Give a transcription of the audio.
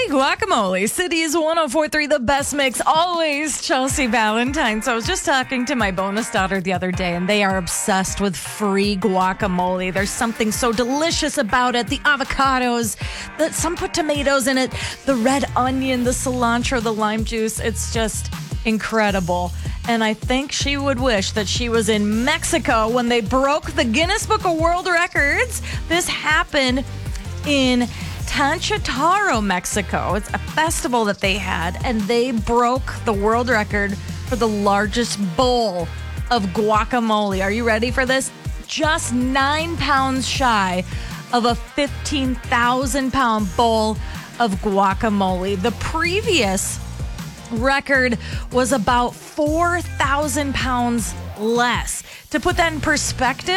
Guacamole, Cities 104.3, the best mix, always Chelsea Valentine. So I was just talking to my bonus daughter the other day, and they are obsessed with free guacamole. There's something so delicious about it. The avocados, some put tomatoes in it, the red onion, the cilantro, the lime juice. It's just incredible. And I think she would wish that she was in Mexico when they broke the Guinness Book of World Records. This happened in Tanchataro, Mexico. It's a festival that they had, and they broke the world record for the largest bowl of guacamole. Are you ready for this? Just 9 pounds shy of a 15,000-pound bowl of guacamole. The previous record was about 4,000 pounds less. To put that in perspective,